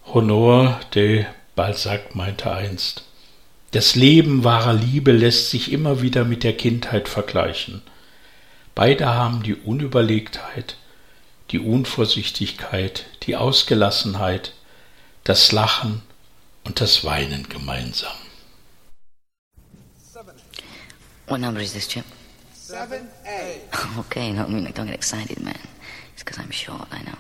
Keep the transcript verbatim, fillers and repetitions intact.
Honoré de Balzac meinte einst: Das Leben wahrer Liebe lässt sich immer wieder mit der Kindheit vergleichen. Beide haben die Unüberlegtheit, die Unvorsichtigkeit, die Ausgelassenheit, das Lachen und das Weinen gemeinsam. What number is this, Chip? seven A. Okay, no, I mean, don't get excited, man. It's because I'm short, I know.